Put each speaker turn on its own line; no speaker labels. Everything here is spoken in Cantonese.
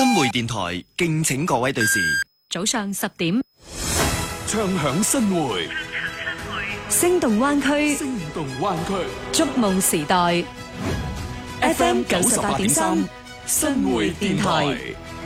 新匯電台敬請各位對視。
早上10點，
唱響新匯，
聲動灣區，
聲動灣區，
觸夢時代。FM 98.3，新匯電台。